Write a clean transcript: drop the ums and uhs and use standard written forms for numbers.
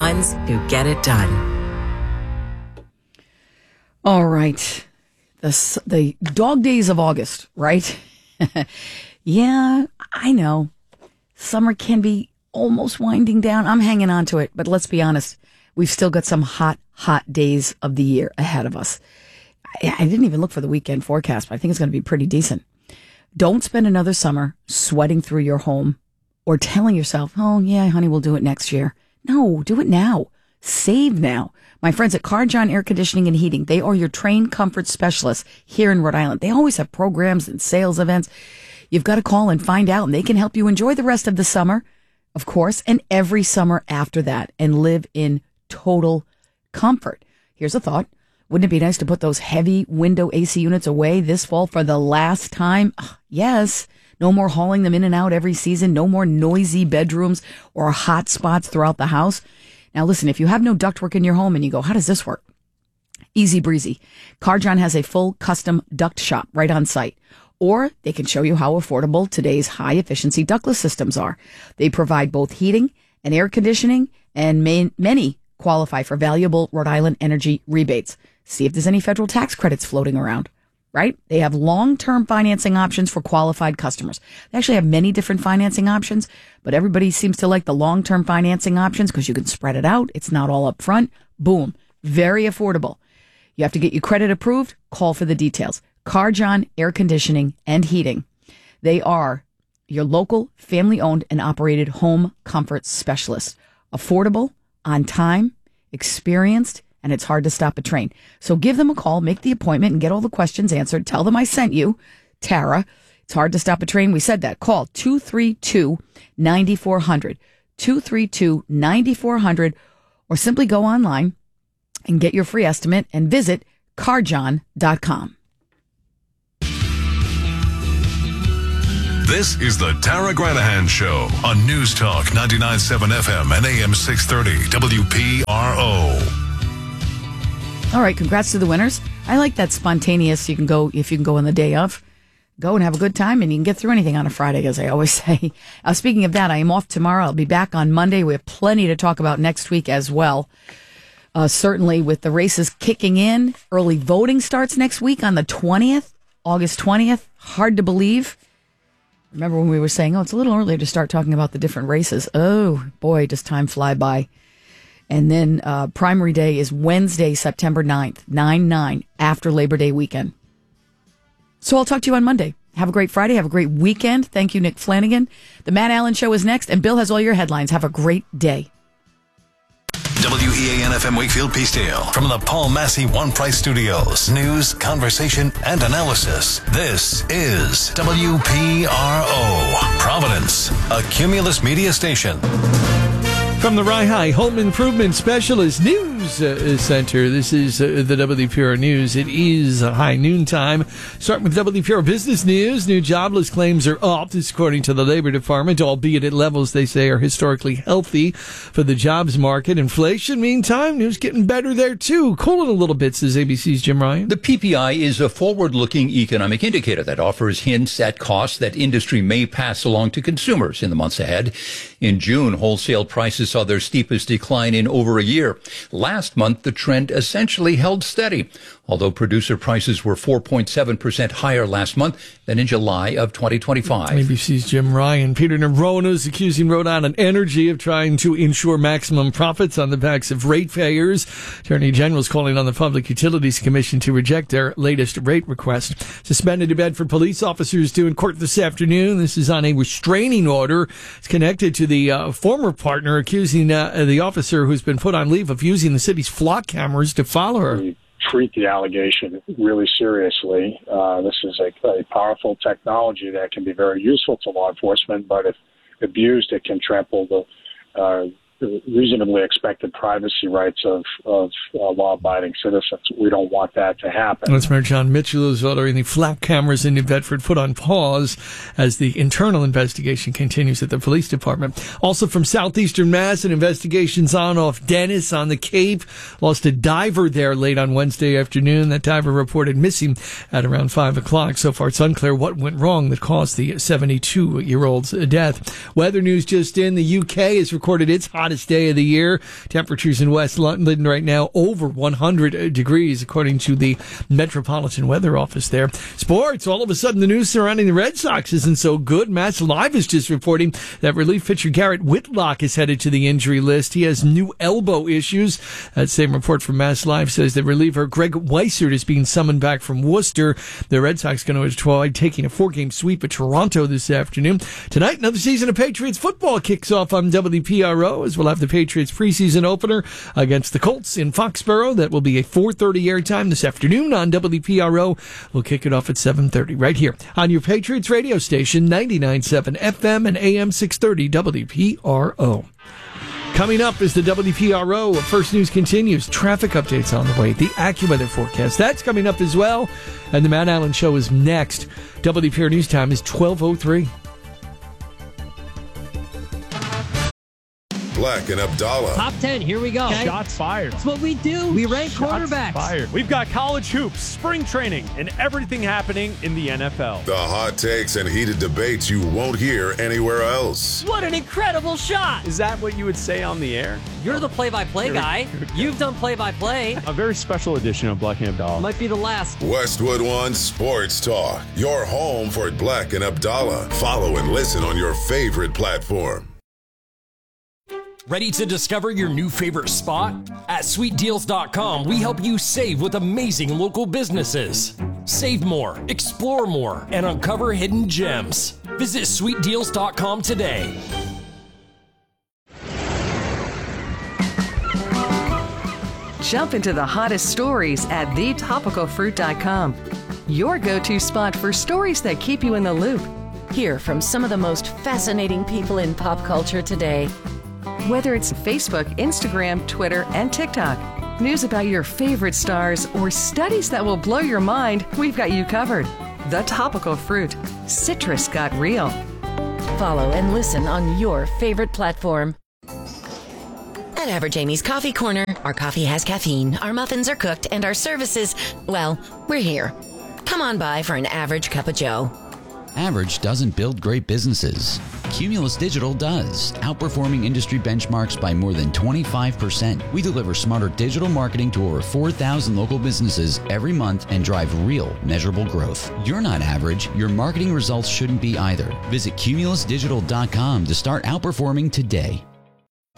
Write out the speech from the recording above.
ones who get it done. All right. The dog days of August, right? Yeah, I know. Summer can be almost winding down. I'm hanging on to it, but let's be honest. We've still got some hot days of the year ahead of us. I didn't even look for the weekend forecast, but I think it's going to be pretty decent. Don't spend another summer sweating through your home or telling yourself, oh, yeah, honey, we'll do it next year. No, do it now. Save now. My friends at Car John Air Conditioning and Heating, they are your trained comfort specialists here in Rhode Island. They always have programs and sales events. You've got to call and find out, and they can help you enjoy the rest of the summer, of course, and every summer after that, and live in total comfort. Here's a thought. Wouldn't it be nice to put those heavy window AC units away this fall for the last time? Yes. No more hauling them in and out every season. No more noisy bedrooms or hot spots throughout the house. Now listen, if you have no ductwork in your home and you go, how does this work? Easy breezy. Car John has a full custom duct shop right on site. Or they can show you how affordable today's high efficiency ductless systems are. They provide both heating and air conditioning, and many qualify for valuable Rhode Island energy rebates. See if there's any federal tax credits floating around, right? They have long-term financing options for qualified customers. They actually have many different financing options, but everybody seems to like the long-term financing options because you can spread it out. It's not all up front. Boom. Very affordable. You have to get your credit approved. Call for the details. Car John Air Conditioning and Heating. They are your local family-owned and operated home comfort specialists. Affordable, on time, experienced, and it's hard to stop a train. So give them a call, make the appointment, and get all the questions answered. Tell them I sent you, Tara. It's hard to stop a train. We said that. Call 232-9400, 232-9400, or simply go online and get your free estimate and visit carjohn.com. This is the Tara Granahan Show on News Talk 99.7 FM and AM 630 WPRO. All right, congrats to the winners. I like that spontaneous. You can go, if you can go on the day of, go and have a good time, and you can get through anything on a Friday, as I always say. Speaking of that, I am off tomorrow. I'll be back on Monday. We have plenty to talk about next week as well. Certainly with the races kicking in, early voting starts next week on the 20th, August 20th. Hard to believe. Remember when we were saying, it's a little early to start talking about the different races. Oh, boy, does time fly by. And then primary day is Wednesday, September 9th, 9/9, after Labor Day weekend. So I'll talk to you on Monday. Have a great Friday. Have a great weekend. Thank you, Nick Flanagan. The Matt Allen Show is next, and Bill has all your headlines. Have a great day. WEAN-FM Wakefield Peacedale. From the Paul Massey One Price Studios. News, conversation, and analysis. This is WPRO. Providence, a Cumulus media station. From the Rye Home Improvement Specialist News Center, this is the WPRO News. It is high noon time. Starting with WPRO Business News. New jobless claims are up, this according to the Labor Department, albeit at levels they say are historically healthy for the jobs market. Inflation, meantime, news getting better there too. Cooling a little bit, says ABC's Jim Ryan. The PPI is a forward-looking economic indicator that offers hints at costs that industry may pass along to consumers in the months ahead. In June, wholesale prices saw their steepest decline in over a year. Last month, the trend essentially held steady, although producer prices were 4.7% higher last month than in July of 2025. ABC's Jim Ryan. Peter Nerone is accusing Rhode Island Energy of trying to ensure maximum profits on the backs of ratepayers. Attorney General is calling on the Public Utilities Commission to reject their latest rate request. Suspended New Bedford police officers due in court this afternoon. This is on a restraining order. It's connected to the former partner accusing the officer who's been put on leave of using the city's flock cameras to follow her. We treat the allegation really seriously. This is a powerful technology that can be very useful to law enforcement, but if abused, it can trample the reasonably expected privacy rights of law-abiding citizens. We don't want that to happen. That's Mayor John Mitchell is ordering the flap cameras in New Bedford put on pause as the internal investigation continues at the police department. Also from southeastern Mass, an investigation's on off Dennis on the Cape. Lost a diver there late on Wednesday afternoon. That diver reported missing at around 5 o'clock. So far, it's unclear what went wrong that caused the 72-year-old's death. Weather news just in. The UK has recorded its highest hottest day of the year. Temperatures in West London right now over 100 degrees, according to the Metropolitan Weather Office there. Sports, all of a sudden the news surrounding the Red Sox isn't so good. Mass Live is just reporting that relief pitcher Garrett Whitlock is headed to the injury list. He has new elbow issues. That same report from Mass Live says that reliever Greg Weissert is being summoned back from Worcester. The Red Sox going to try taking a 4-game sweep at Toronto this afternoon. Tonight, another season of Patriots football kicks off on WPRO, as we'll have the Patriots preseason opener against the Colts in Foxborough. That will be a 4:30 airtime this afternoon on WPRO. We'll kick it off at 7:30 right here on your Patriots radio station, 99.7 FM and AM 630 WPRO. Coming up is the WPRO First News continues. Traffic updates on the way. The AccuWeather forecast. That's coming up as well. And the Matt Allen Show is next. WPRO News Time is 12:03. Black and Abdallah. Top 10, here we go. Okay. Shots fired. That's what we do. We rank quarterbacks. Fired. We've got college hoops, spring training, and everything happening in the NFL. The hot takes and heated debates you won't hear anywhere else. What an incredible shot. Is that what you would say on the air? You're the play-by-play guy. You've done play-by-play. A very special edition of Black and Abdallah. Might be the last. Westwood One Sports Talk. Your home for Black and Abdallah. Follow and listen on your favorite platform. Ready to discover your new favorite spot? At sweetdeals.com, we help you save with amazing local businesses. Save more, explore more, and uncover hidden gems. Visit sweetdeals.com today. Jump into the hottest stories at thetopicalfruit.com. Your go-to spot for stories that keep you in the loop. Hear from some of the most fascinating people in pop culture today. Whether it's Facebook, Instagram, Twitter, and TikTok, news about your favorite stars, or studies that will blow your mind, we've got you covered. The Topical Fruit. Citrus got real. Follow and listen on your favorite platform. At Average Amy's Coffee Corner, our coffee has caffeine, our muffins are cooked, and our services, well, we're here. Come on by for an average cup of joe. Average doesn't build great businesses. Cumulus Digital does, outperforming industry benchmarks by more than 25%. We deliver smarter digital marketing to over 4,000 local businesses every month and drive real, measurable growth. You're not average. Your marketing results shouldn't be either. Visit cumulusdigital.com to start outperforming today.